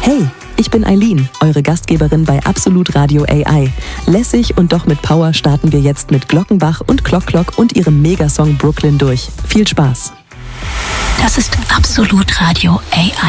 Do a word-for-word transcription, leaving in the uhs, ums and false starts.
Hey, ich bin Eileen, eure Gastgeberin bei Absolut Radio A I. Lässig und doch mit Power starten wir jetzt mit Glockenbach und Clock Clock und ihrem Megasong Brooklyn durch. Viel Spaß! Das ist Absolut Radio A I.